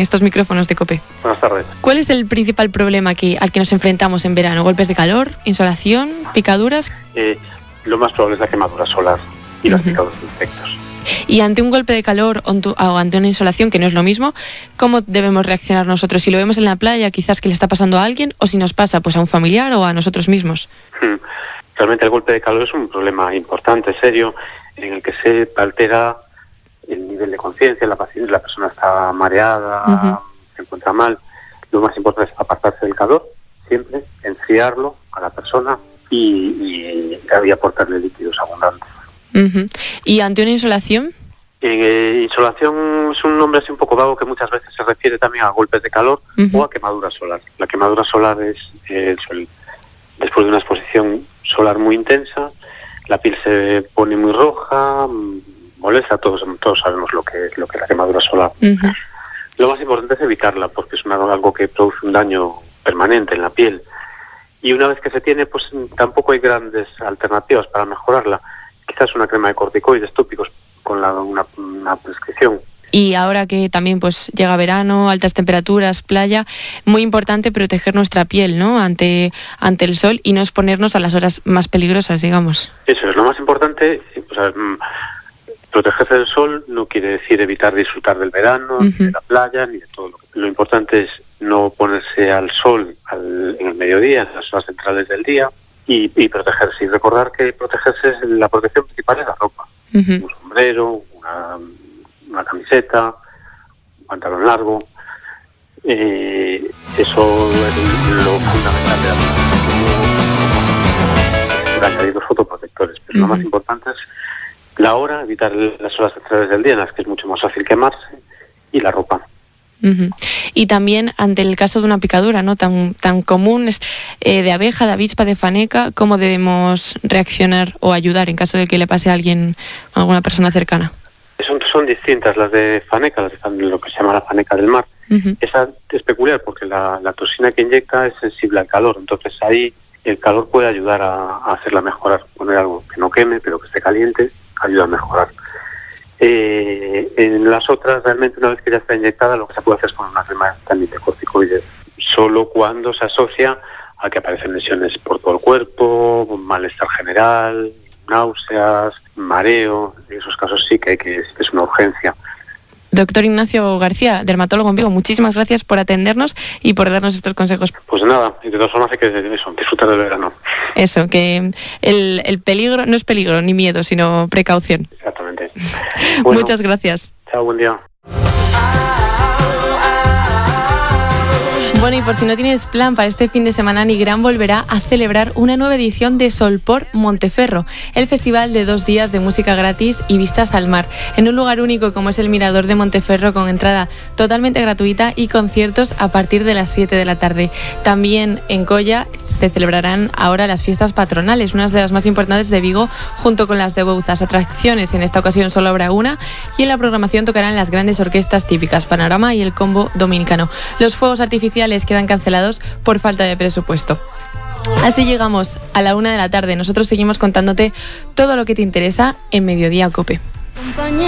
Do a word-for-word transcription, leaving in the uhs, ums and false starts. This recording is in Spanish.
estos micrófonos de COPE. Buenas tardes. ¿Cuál es el principal problema que, al que nos enfrentamos en verano? ¿Golpes de calor, insolación, picaduras? Eh, lo más probable es la quemadura solar y Uh-huh. las picaduras de insectos. Y ante un golpe de calor o ante- o ante una insolación, que no es lo mismo, ¿cómo debemos reaccionar nosotros? Si lo vemos en la playa, quizás que le está pasando a alguien, o si nos pasa pues a un familiar o a nosotros mismos. Hmm. Realmente el golpe de calor es un problema importante, serio, en el que se altera el nivel de conciencia, la, paci- la persona está mareada, Uh-huh. se encuentra mal. Lo más importante es apartarse del calor, siempre, enfriarlo a la persona y, y, y aportarle líquidos abundantes. Uh-huh. ¿Y ante una insolación? Eh, insolación es un nombre así un poco vago que muchas veces se refiere también a golpes de calor Uh-huh. o a quemadura solar. La quemadura solar es eh, el sol- después de una exposición solar muy intensa, la piel se pone muy roja, mm, molesta, todos todos sabemos lo que es lo que es la quemadura solar. Uh-huh. Lo más importante es evitarla porque es una, algo que produce un daño permanente en la piel. Y una vez que se tiene, pues tampoco hay grandes alternativas para mejorarla. Quizás una crema de corticoides tópicos con la, una, una prescripción. Y ahora que también pues llega verano, altas temperaturas, playa, muy importante proteger nuestra piel, ¿no? Ante, ante el sol y no exponernos a las horas más peligrosas, digamos. Eso es lo más importante. Pues, a ver, mm, protegerse del sol no quiere decir evitar disfrutar del verano, Uh-huh. ni de la playa, ni de todo lo que... Lo importante es no ponerse al sol al, en el mediodía, en las horas centrales del día, y, y protegerse. Y recordar que protegerse, es, la protección principal es la ropa. Uh-huh. Un sombrero, una, una camiseta, un pantalón largo. Eh, eso es lo fundamental de la protección. Añadir los fotoprotectores, pero Uh-huh. lo más importante es la hora, evitar las horas centrales del día en las que es mucho más fácil quemarse, y la ropa. Uh-huh. Y también ante el caso de una picadura, ¿no? Tan, tan común, eh, de abeja, de avispa, de faneca, ¿cómo debemos reaccionar o ayudar en caso de que le pase a alguien, a alguna persona cercana? Son, son distintas las de faneca, las de lo que se llama la faneca del mar. Uh-huh. Esa es peculiar porque la, la toxina que inyecta es sensible al calor, entonces ahí el calor puede ayudar a, a hacerla mejorar. Poner algo que no queme, pero que esté caliente, ayuda a mejorar. Eh, en las otras, realmente, una vez que ya está inyectada, lo que se puede hacer es poner una crema también de corticoides, solo cuando se asocia a que aparecen lesiones por todo el cuerpo, malestar general, náuseas, mareo. En esos casos sí que, hay que es una urgencia. Doctor Ignacio García, dermatólogo en Vigo, muchísimas gracias por atendernos y por darnos estos consejos. Pues nada, y de todas formas hay que eso, disfrutar del verano. Eso, que el, el peligro no es peligro ni miedo, sino precaución. Exactamente. Bueno, muchas gracias. Chao, buen día. Bueno, y por si no tienes plan para este fin de semana, Nigrán volverá a celebrar una nueva edición de Solpor Monteferro, el festival de dos días de música gratis y vistas al mar, en un lugar único como es el Mirador de Monteferro, con entrada totalmente gratuita y conciertos a partir de las siete de la tarde. También en Colla se celebrarán ahora las fiestas patronales, unas de las más importantes de Vigo, junto con las de Bouzas. Atracciones, en esta ocasión solo habrá una, y en la programación tocarán las grandes orquestas típicas, Panorama y el Combo Dominicano. Los fuegos artificiales quedan cancelados por falta de presupuesto. Así llegamos a la una de la tarde. Nosotros seguimos contándote todo lo que te interesa en Mediodía Cope.